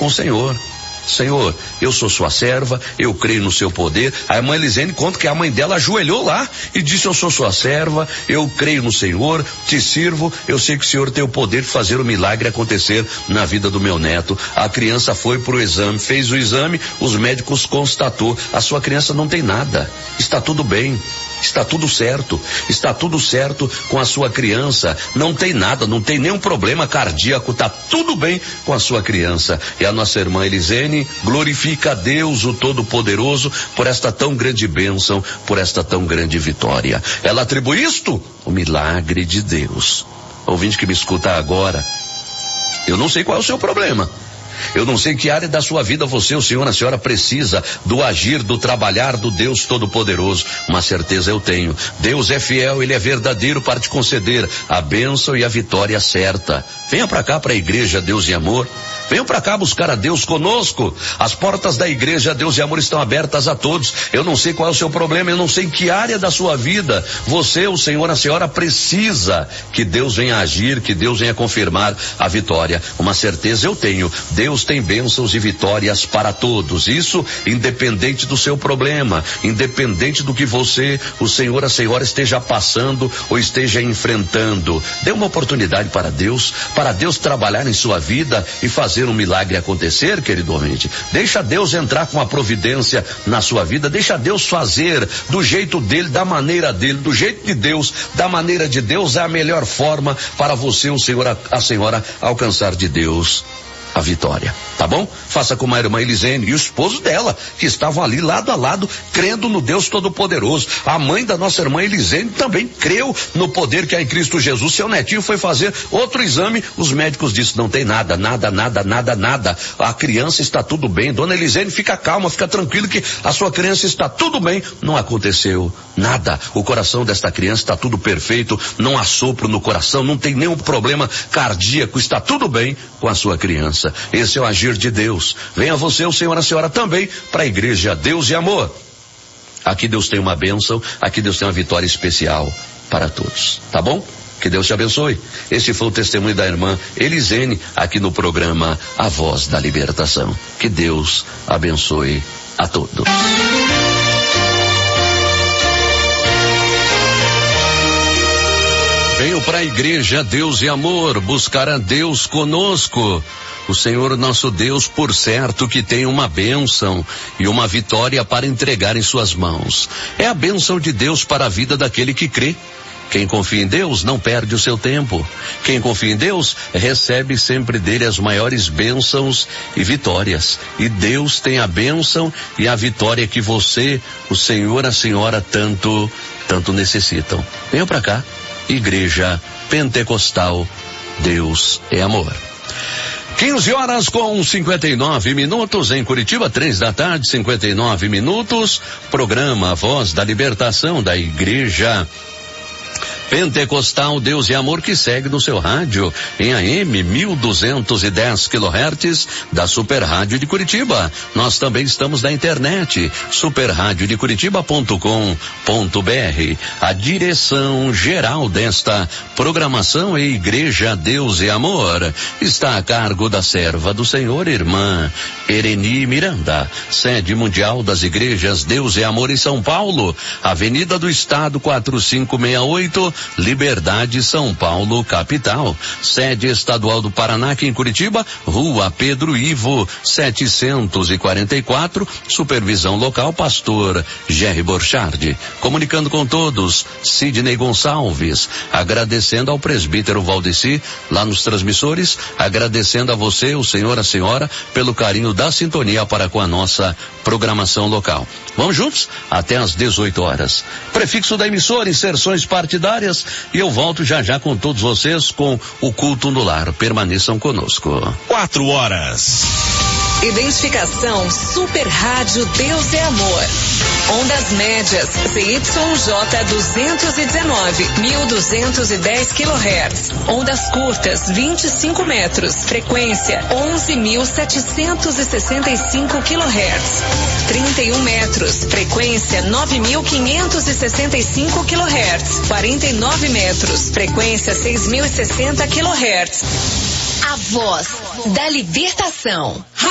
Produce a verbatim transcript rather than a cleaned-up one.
com o Senhor. Senhor, eu sou sua serva, eu creio no seu poder. A irmã Elisene conta que a mãe dela ajoelhou lá e disse: eu sou sua serva, eu creio no Senhor, te sirvo, eu sei que o Senhor tem o poder de fazer o milagre acontecer na vida do meu neto. A criança foi pro exame, fez o exame, os médicos constatou, a sua criança não tem nada, está tudo bem. Está tudo certo, está tudo certo com a sua criança, não tem nada, não tem nenhum problema cardíaco, está tudo bem com a sua criança. E a nossa irmã Elisene glorifica a Deus, o Todo-Poderoso, por esta tão grande bênção, por esta tão grande vitória. Ela atribui isto, o milagre de Deus. Ouvinte que me escuta agora, eu não sei qual é o seu problema. Eu não sei que área da sua vida você, o senhor, a senhora precisa do agir, do trabalhar do Deus Todo-Poderoso. Uma certeza eu tenho. Deus é fiel, Ele é verdadeiro para te conceder a bênção e a vitória certa. Venha para cá, para a igreja Deus e Amor. Venham para cá buscar a Deus conosco. As portas da igreja Deus e Amor estão abertas a todos. Eu não sei qual é o seu problema, eu não sei em que área da sua vida você, o senhor, a senhora precisa que Deus venha agir, que Deus venha confirmar a vitória. Uma certeza eu tenho. Deus tem bênçãos e vitórias para todos. Isso independente do seu problema, independente do que você, o senhor, a senhora esteja passando ou esteja enfrentando. Dê uma oportunidade para Deus, para Deus trabalhar em sua vida e fazer um milagre acontecer, querido ouvinte. Deixa Deus entrar com a providência na sua vida, deixa Deus fazer do jeito dele, da maneira dele, do jeito de Deus, da maneira de Deus, é a melhor forma para você, o senhor, a, a senhora, alcançar de Deus a vitória, tá bom? Faça como a irmã Elisene e o esposo dela, que estavam ali lado a lado, crendo no Deus Todo-Poderoso. A mãe da nossa irmã Elisene também creu no poder que há em Cristo Jesus. Seu netinho foi fazer outro exame, os médicos disseram: não tem nada, nada, nada, nada, nada. A criança está tudo bem. Dona Elisene, fica calma, fica tranquilo que a sua criança está tudo bem. Não aconteceu nada. O coração desta criança está tudo perfeito, não há sopro no coração, não tem nenhum problema cardíaco, está tudo bem com a sua criança. Esse é o agir de Deus. Venha você, o senhor, a senhora também, para a igreja Deus e Amor. Aqui Deus tem uma bênção, aqui Deus tem uma vitória especial para todos, tá bom? Que Deus te abençoe. Esse foi o testemunho da irmã Elisene, aqui no programa A Voz da Libertação. Que Deus abençoe a todos. Venho para a igreja Deus e Amor, buscar a Deus conosco. O Senhor nosso Deus, por certo, que tem uma bênção e uma vitória para entregar em suas mãos. É a bênção de Deus para a vida daquele que crê. Quem confia em Deus não perde o seu tempo. Quem confia em Deus recebe sempre dele as maiores bênçãos e vitórias. E Deus tem a bênção e a vitória que você, o Senhor, a senhora tanto, tanto necessitam. Venham para cá. Igreja Pentecostal Deus é Amor. quinze horas com cinquenta e nove minutos em Curitiba, três da tarde, cinquenta e nove minutos. Programa Voz da Libertação da Igreja Pentecostal Deus e Amor, que segue no seu rádio em A M mil duzentos e dez quilohertz da Super Rádio de Curitiba. Nós também estamos na internet, super rádio de curitiba ponto com ponto br. A direção geral desta programação é Igreja Deus e Amor. Está a cargo da serva do Senhor, irmã Ereni Miranda, sede mundial das igrejas Deus e Amor em São Paulo, Avenida do Estado quatro cinco seis oito, Liberdade, São Paulo, capital. Sede estadual do Paraná, aqui em Curitiba, Rua Pedro Ivo, setecentos e quarenta e quatro, supervisão local, pastor Jerry Borchardt. Comunicando com todos, Sidney Gonçalves, agradecendo ao presbítero Valdeci, lá nos transmissores, agradecendo a você, o senhor, a senhora, pelo carinho da sintonia para com a nossa programação local. Vamos juntos? Até às dezoito horas. Prefixo da emissora, inserções partidárias, e eu volto já já com todos vocês com o culto no lar. Permaneçam conosco. Quatro horas. Identificação Super Rádio Deus é Amor. Ondas médias C Y J duzentos e dezenove, mil duzentos e dez quilohertz. Ondas curtas vinte e cinco metros. Frequência onze mil setecentos e sessenta e cinco quilohertz. trinta e um metros. Frequência nove mil quinhentos e sessenta e cinco quilohertz. quarenta e nove metros. Frequência seis mil e sessenta quilohertz. A Voz da Libertação.